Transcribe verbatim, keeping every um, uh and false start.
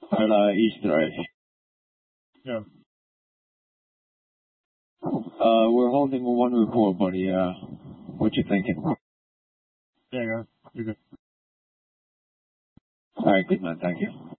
At uh, East, right? Yeah. Uh, we're holding one report, buddy. Uh, what you thinking? Yeah, you're good. All right, good man. Thank you.